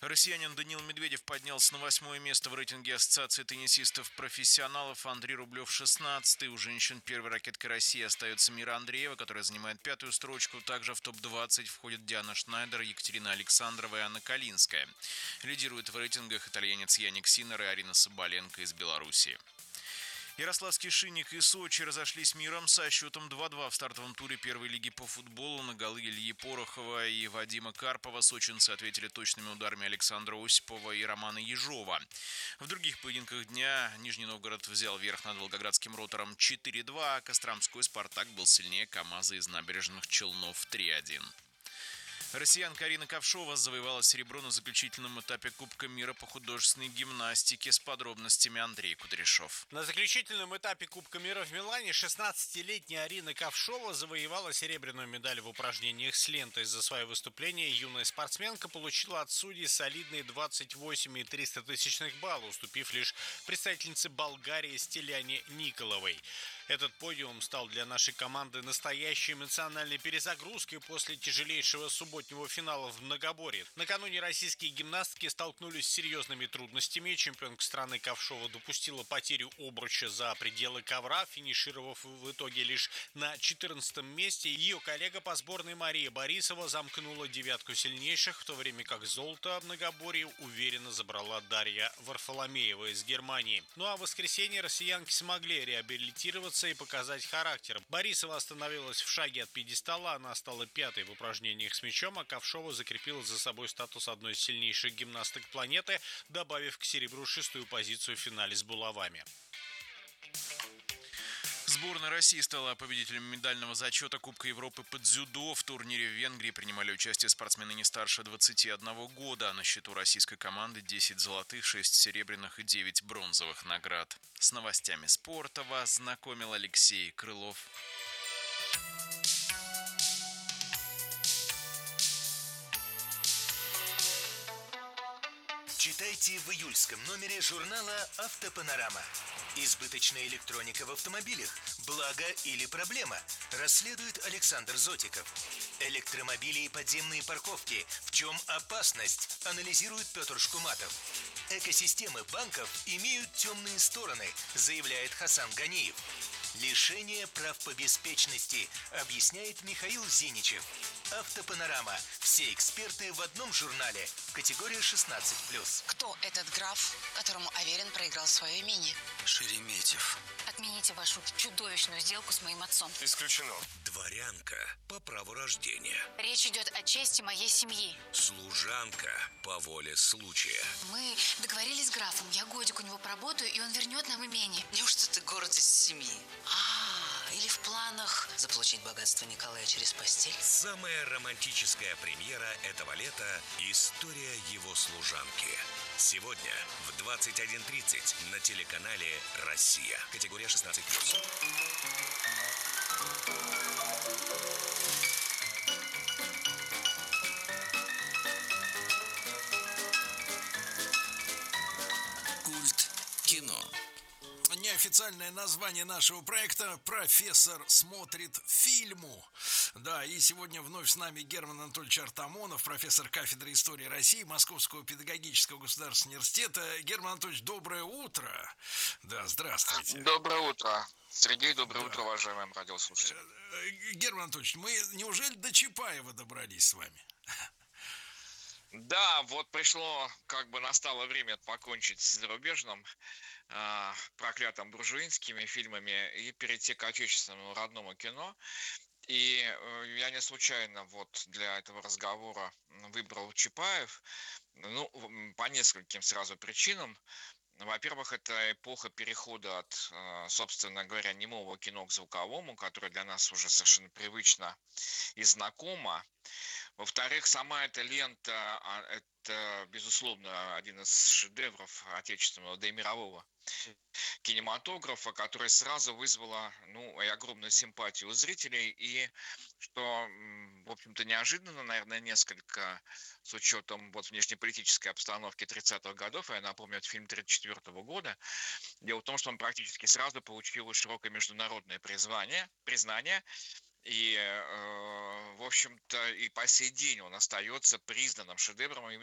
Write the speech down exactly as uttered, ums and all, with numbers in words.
Россиянин Даниил Медведев поднялся на восьмое место в рейтинге Ассоциации теннисистов-профессионалов. Андрей Рублев шестнадцатый. У женщин первой ракеткой России остается Мира Андреева, которая занимает пятую строчку. Также в топ двадцать входят Диана Шнайдер, Екатерина Александрова и Анна Калинская. Лидирует в рейтингах итальянец Яник Синнер и Арина Соболенко из Беларуси. Ярославский «Шинник» и Сочи разошлись миром со счетом два-два в стартовом туре первой лиги по футболу. На голы Ильи Порохова и Вадима Карпова сочинцы ответили точными ударами Александра Осипова и Романа Ежова. В других поединках дня Нижний Новгород взял верх над волгоградским «Ротором» четыре-два, а Костромской «Спартак» был сильнее КамАЗа из Набережных Челнов три-один. Россиянка Арина Ковшова завоевала серебро на заключительном этапе Кубка мира по художественной гимнастике. С подробностями Андрей Кудряшов. На заключительном этапе Кубка мира в Милане шестнадцатилетняя Арина Ковшова завоевала серебряную медаль в упражнениях с лентой. За свое выступление юная спортсменка получила от судей солидные двадцать восемь и триста тысячных балла, уступив лишь представительнице Болгарии Стеляне Николовой. Этот подиум стал для нашей команды настоящей эмоциональной перезагрузкой после тяжелейшего субботнего финала в многоборье. Накануне российские гимнастки столкнулись с серьезными трудностями. Чемпионка страны Ковшова допустила потерю обруча за пределы ковра, финишировав в итоге лишь на четырнадцатом месте. Ее коллега по сборной Мария Борисова замкнула девятку сильнейших, в то время как золото многоборья уверенно забрала Дарья Варфоломеева из Германии. Ну а в воскресенье россиянки смогли реабилитироваться и показать характер. Борисова остановилась в шаге от пьедестала, она стала пятой в упражнениях с мячом, а Ковшова закрепила за собой статус одной из сильнейших гимнасток планеты, добавив к серебру шестую позицию в финале с булавами. Сборная России стала победителем медального зачета Кубка Европы по дзюдо. В турнире в Венгрии принимали участие спортсмены не старше двадцати одного года. На счету российской команды десять золотых, шесть серебряных и девять бронзовых наград. С новостями спорта вас знакомил Алексей Крылов. Читайте в июльском номере журнала «Автопанорама». Избыточная электроника в автомобилях. Благо или проблема? Расследует Александр Зотиков. Электромобили и подземные парковки. В чем опасность? Анализирует Петр Шкуматов. Экосистемы банков имеют темные стороны, заявляет Хасан Ганиев. Лишение прав по беспечности, объясняет Михаил Зиничев. Автопанорама. Все эксперты в одном журнале. Категория шестнадцать плюс. Кто этот граф, которому Аверин проиграл свое имение? Шереметьев. Отмените вашу чудовищную сделку с моим отцом. Исключено. Дворянка по праву рождения. Речь идет о чести моей семьи. Служанка по воле случая. Мы договорились с графом. Я годик у него поработаю, и он вернет нам имение. Неужто ты гордость семьи? А, или в планах заполучить богатство Николая через постель? Самая романтическая премьера этого лета – история его служанки. Сегодня в двадцать один тридцать на телеканале «Россия». Категория шестнадцать плюс. Культ кино. Неофициальное название нашего проекта «Профессор смотрит фильму». Да, и сегодня вновь с нами Герман Анатольевич Артамонов, профессор кафедры истории России Московского педагогического государственного университета. Герман Анатольевич, доброе утро. Да, здравствуйте. Доброе утро. Сергей, доброе Да. утро, уважаемые радиослушатели. Герман Анатольевич, мы неужели до Чапаева добрались с вами? Да, вот пришло, как бы настало время покончить с зарубежным, э, проклятым буржуинскими фильмами и перейти к отечественному родному кино. И э, я не случайно вот для этого разговора выбрал Чапаев, ну, по нескольким сразу причинам. Во-первых, это эпоха перехода от, э, собственно говоря, немого кино к звуковому, которое для нас уже совершенно привычно и знакомо. Во-вторых, сама эта лента, а, это, безусловно, один из шедевров отечественного, да и мирового кинематографа, которая сразу вызвала, ну, и огромную симпатию у зрителей, и что, м, в общем-то, неожиданно, наверное, несколько с учетом вот внешнеполитической обстановки тридцатых годов, я напомню, это фильм тридцать четвёртого года. Дело в том, что он практически сразу получил широкое международное призвание, признание, и, э, в общем-то, и по сей день он остается признанным шедевром именно